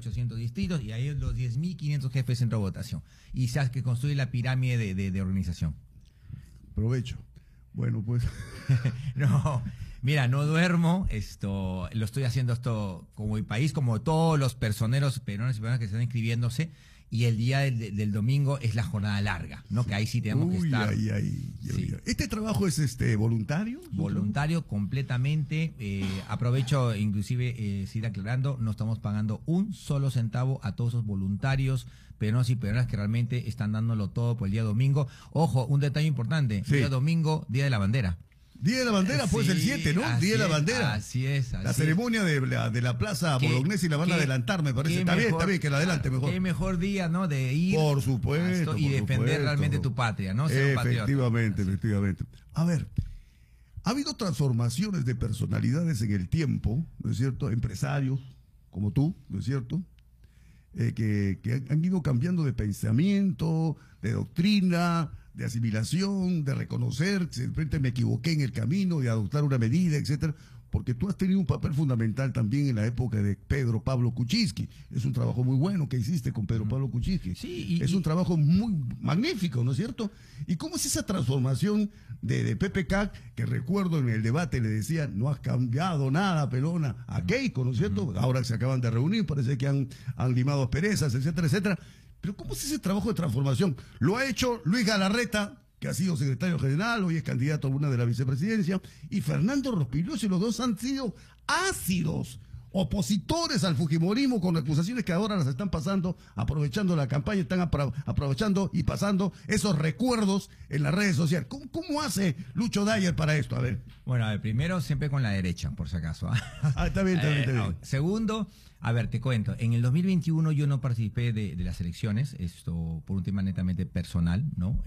10.800 distritos y hay los 10.500 jefes de centro de votación. Y se hace que construye la pirámide de organización. Provecho. Bueno, pues. No, mira, no duermo, lo estoy haciendo esto como mi país, como todos los personeros peruanos y peruanas que están inscribiéndose, y el día del domingo es la jornada larga, ¿no? Que ahí sí tenemos que estar. Sí. ¿Este trabajo es voluntario? Voluntario completamente. Aprovecho, inclusive, ir aclarando, no estamos pagando un solo centavo a todos esos voluntarios peruanos y peruanas que realmente están dándolo todo por el día domingo. Ojo, un detalle importante, día domingo, Día de la Bandera. Día de la Bandera, pues el 7, ¿no? Día de la Bandera. Así es. La ceremonia de la Plaza Bolognesi la van a adelantar, me parece. Está bien, que la adelante mejor. Qué mejor día, ¿no? De ir. Por supuesto. Y defender realmente tu patria, ¿no? Ser un patriota. Efectivamente. A ver, ha habido transformaciones de personalidades en el tiempo, ¿no es cierto? Empresarios como tú, ¿no es cierto? Que han ido cambiando de pensamiento, de doctrina, de asimilación, de reconocer si de repente me equivoqué en el camino, de adoptar una medida, etcétera, porque tú has tenido un papel fundamental también en la época de Pedro Pablo Kuczynski. Es un trabajo muy bueno que hiciste con Pedro Pablo Kuczynski. Sí, es un trabajo muy magnífico, ¿no es cierto? ¿Y cómo es esa transformación de PPK, que recuerdo en el debate le decía, no has cambiado nada, pelona, a Keiko, ¿no es cierto? Ahora se acaban de reunir, parece que han limado asperezas, etcétera, etcétera. Pero ¿cómo es ese trabajo de transformación? Lo ha hecho Luis Galarreta, que ha sido secretario general, hoy es candidato a una de la vicepresidencia, y Fernando Rospigliosi, los dos han sido ácidos opositores al fujimorismo con acusaciones que ahora las están pasando, aprovechando la campaña, están aprovechando y pasando esos recuerdos en las redes sociales. ¿Cómo hace Lucho Dyer para esto? A ver. Bueno, a ver, primero siempre con la derecha, por si acaso. Está bien. Segundo, a ver, te cuento, en el 2021 yo no participé de las elecciones, por un tema netamente personal, ¿no?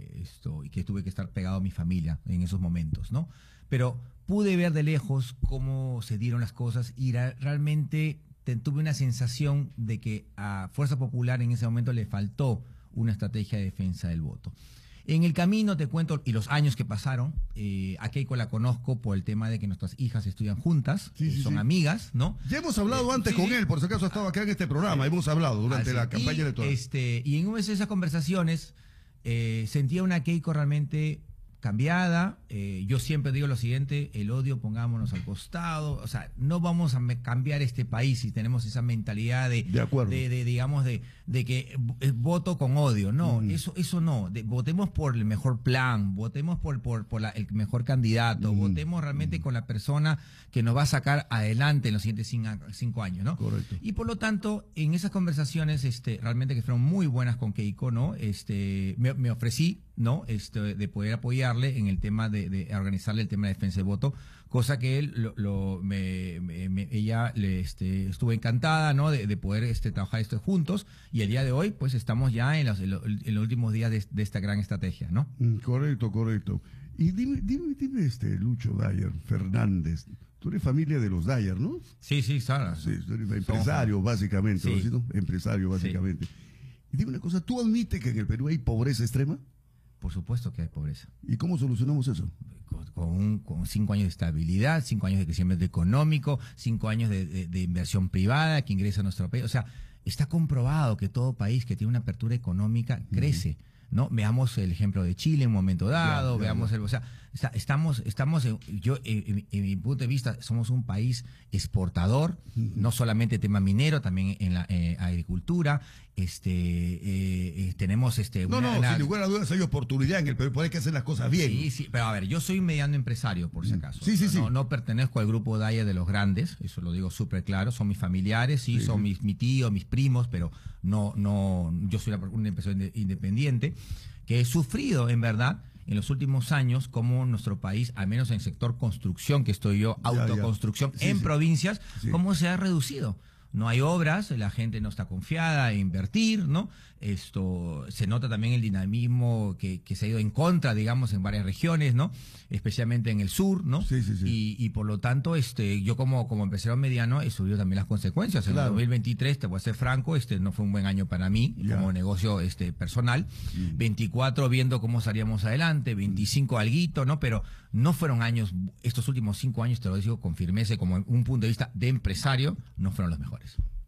Y que tuve que estar pegado a mi familia en esos momentos, ¿no? Pero pude ver de lejos cómo se dieron las cosas y realmente tuve una sensación de que a Fuerza Popular en ese momento le faltó una estrategia de defensa del voto. En el camino te cuento, y los años que pasaron, a Keiko la conozco por el tema de que nuestras hijas estudian juntas, son amigas, ¿no? Ya hemos hablado antes con él, por si acaso estaba acá en este programa, hemos hablado durante la campaña electoral. Y en una de esas conversaciones sentía una Keiko realmente cambiada. Yo siempre digo lo siguiente, el odio pongámonos al costado, o sea, no vamos a cambiar este país si tenemos esa mentalidad digamos de que voto con odio, no, eso no, votemos por el mejor plan, votemos por el mejor candidato, votemos realmente con la persona que nos va a sacar adelante en los siguientes 5 años, ¿no? Correcto. Y por lo tanto, en esas conversaciones, realmente que fueron muy buenas con Keiko, ¿no? Me ofrecí, ¿no? De poder apoyarle en el tema de organizarle el tema de defensa de voto, cosa que él ella estuvo encantada, ¿no? De poder trabajar esto juntos, y el día de hoy pues estamos ya en los últimos días de esta gran estrategia, ¿no? Correcto. Y dime, Lucho Dyer Fernández, tú eres familia de los Dyer, ¿no? Sí, Sara. Sí, tú eres empresario básicamente, sí. ¿no? Empresario básicamente. Sí. Y dime una cosa, ¿tú admites que en el Perú hay pobreza extrema? Por supuesto que hay pobreza. ¿Y cómo solucionamos eso? Con 5 años de estabilidad, 5 años de crecimiento económico, 5 años de inversión privada que ingresa a nuestro país. O sea, está comprobado que todo país que tiene una apertura económica crece, ¿no? Veamos el ejemplo de Chile en un momento dado, o sea, estamos en mi punto de vista, somos un país exportador, no solamente tema minero, también en la agricultura, tenemos sin lugar a dudas hay oportunidad en el Perú, hay que hacer las cosas bien. Sí, pero a ver, yo soy un mediano empresario, por si acaso. Sí. No pertenezco al grupo Dyer de los grandes, eso lo digo súper claro, son mis familiares, son mi tío, mis primos, pero no, yo soy un empresario independiente que he sufrido, en verdad, en los últimos años, como nuestro país, al menos en el sector construcción, que estoy yo, autoconstrucción en provincias, cómo se ha reducido. No hay obras, la gente no está confiada en invertir, ¿no? Se nota también el dinamismo que se ha ido en contra, digamos, en varias regiones, ¿no? Especialmente en el sur, ¿no? Sí. Y por lo tanto, yo como empresario mediano he subido también las consecuencias. En el 2023, te voy a ser franco, no fue un buen año para mí, como negocio personal. 24 viendo cómo salíamos adelante, 25 alguito, ¿no? Pero no fueron años, estos últimos 5 años, te lo digo con firmeza, como un punto de vista de empresario, no fueron los mejores.